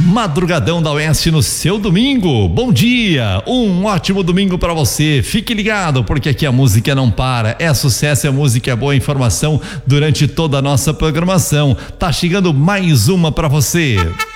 Madrugadão da Oeste no seu domingo. Bom dia, um ótimo domingo pra você. Fique ligado, porque aqui a música não para. É sucesso, é música, é boa informação durante toda a nossa programação. Tá chegando mais uma pra você.